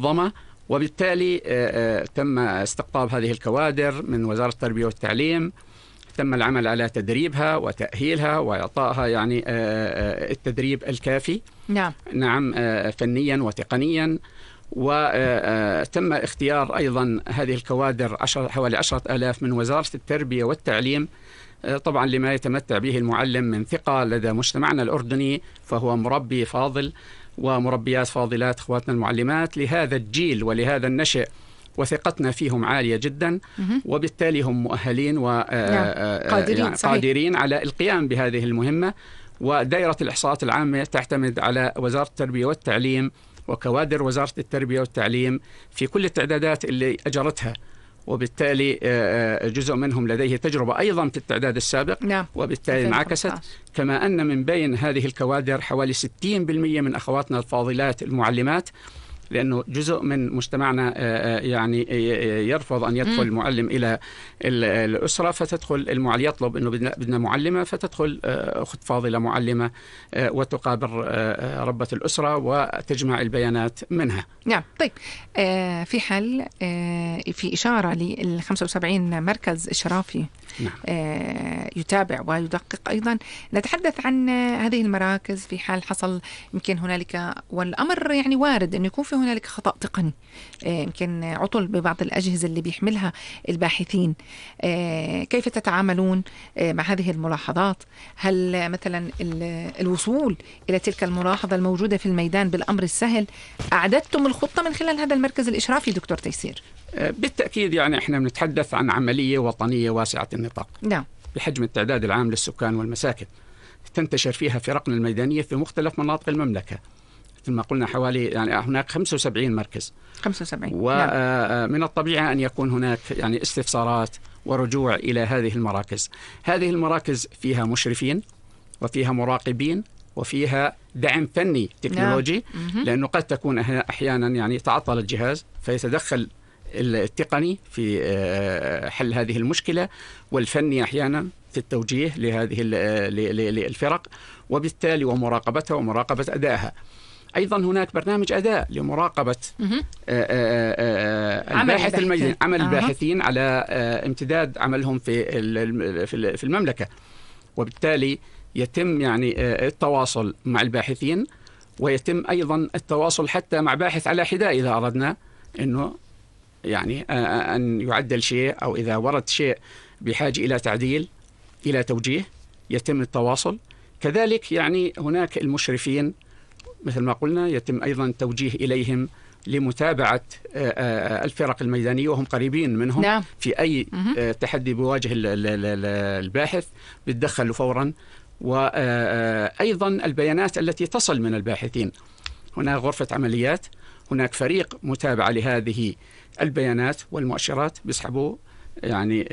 منظمة، وبالتالي تم استقطاب هذه الكوادر من وزارة التربية والتعليم. تم العمل على تدريبها وتأهيلها وإعطائها يعني التدريب الكافي. نعم فنيا وتقنيا. وتم اختيار أيضا هذه الكوادر حوالي 10,000 من وزارة التربية والتعليم، طبعا لما يتمتع به المعلم من ثقة لدى مجتمعنا الأردني، فهو مربي فاضل ومربيات فاضلات أخواتنا المعلمات لهذا الجيل ولهذا النشء، وثقتنا فيهم عالية جدا، وبالتالي هم مؤهلين وقادرين على القيام بهذه المهمة. ودائرة الإحصاءات العامة تعتمد على وزارة التربية والتعليم وكوادر وزارة التربية والتعليم في كل التعدادات اللي أجرتها، وبالتالي جزء منهم لديه تجربة أيضا في التعداد السابق، وبالتالي انعكست. كما أن من بين هذه الكوادر حوالي 60% من أخواتنا الفاضلات المعلمات، لأنه جزء من مجتمعنا يعني يرفض أن يدخل المعلم إلى الأسرة، فتدخل المعلم يطلب أنه بدنا معلمة، فتدخل أخت فاضلة معلمة وتقابل ربة الأسرة وتجمع البيانات منها. نعم. طيب في حال في إشارة لل 75 مركز إشرافي يتابع ويدقق أيضا، نتحدث عن هذه المراكز في حال حصل يمكن هنالك، والأمر يعني وارد أن يكون في هنالك خطأ تقني، يمكن عطل ببعض الأجهزة اللي بيحملها الباحثين. كيف تتعاملون مع هذه الملاحظات؟ هل مثلا الوصول إلى تلك الملاحظة الموجودة في الميدان بالأمر السهل؟ أعددتم الخطة من خلال هذا المركز الإشرافي دكتور تيسير؟ بالتأكيد، يعني احنا بنتحدث عن عملية وطنية واسعة النطاق. نعم. بحجم التعداد العام للسكان والمساكن، تنتشر فيها فرقنا الميدانية في مختلف مناطق المملكة. مثل ما قلنا حوالي يعني هناك 75 مركز. 75. ومن الطبيعي أن يكون هناك يعني استفسارات ورجوع إلى هذه المراكز. هذه المراكز فيها مشرفين وفيها مراقبين وفيها دعم فني تكنولوجي، لأنه قد تكون أحيانا يعني تعطل الجهاز فيتدخل التقني في حل هذه المشكلة، والفني أحيانا في التوجيه لهذه الفرق، وبالتالي ومراقبتها ومراقبة أدائها. أيضا هناك برنامج أداء لمراقبة الباحث الميداني، عمل الباحثين على امتداد عملهم في المملكة، وبالتالي يتم يعني التواصل مع الباحثين، ويتم أيضا التواصل حتى مع باحث على حدة إذا أردنا أنه يعني أن يعدل شيء، أو إذا ورد شيء بحاجة إلى تعديل إلى توجيه يتم التواصل. كذلك يعني هناك المشرفين مثل ما قلنا يتم أيضا توجيه إليهم لمتابعة الفرق الميدانية، وهم قريبين منهم. نعم. في أي تحدي بواجه الباحث بيتدخلوا فورا. وأيضا البيانات التي تصل من الباحثين، هناك غرفة عمليات، هناك فريق متابعة لهذه البيانات والمؤشرات، بيسحبوا يعني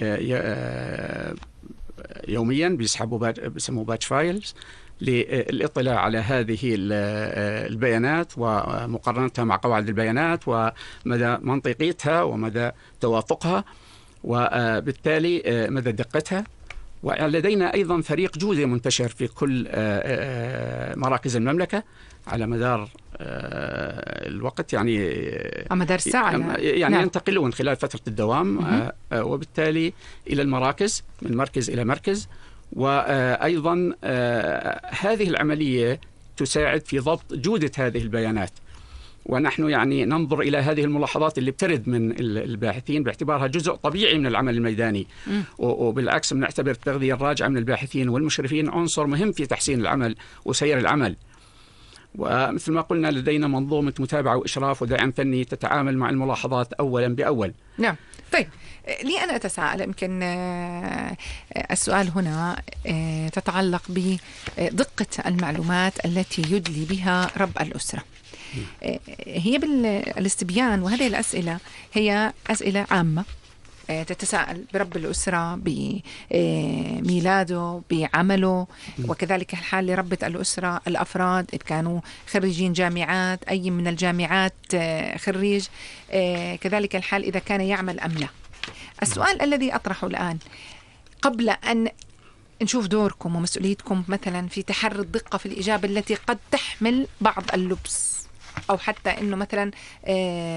يوميا بيسموه باتش فايلز للاطلاع على هذه البيانات ومقارنتها مع قواعد البيانات ومدى منطقيتها ومدى توافقها، وبالتالي مدى دقتها. ولدينا أيضا فريق جودة منتشر في كل مراكز المملكة على مدار الوقت، يعني مدار الساعة يعني نعم. ينتقلون خلال فترة الدوام وبالتالي إلى المراكز، من مركز إلى مركز. وأيضا هذه العملية تساعد في ضبط جودة هذه البيانات، ونحن يعني ننظر إلى هذه الملاحظات اللي بترد من الباحثين باعتبارها جزء طبيعي من العمل الميداني، وبالعكس بنعتبر التغذية الراجعة من الباحثين والمشرفين عنصر مهم في تحسين العمل وسير العمل. ومثل ما قلنا لدينا منظومة متابعة وإشراف ودعم فني تتعامل مع الملاحظات أولا بأول. نعم. طيب لي أنا أتساءل، يمكن السؤال هنا تتعلق بدقة المعلومات التي يدلي بها رب الأسرة. هي بالاستبيان، وهذه الأسئلة هي أسئلة عامة تتساءل برب الأسرة، بميلاده، بعمله، وكذلك الحال لربة الأسرة الأفراد إذا كانوا خريجين جامعات، أي من الجامعات خريج، كذلك الحال إذا كان يعمل أم لا. السؤال الذي أطرحه الآن قبل أن نشوف دوركم ومسؤوليتكم مثلا في تحري الدقة في الإجابة التي قد تحمل بعض اللبس، أو حتى أنه مثلا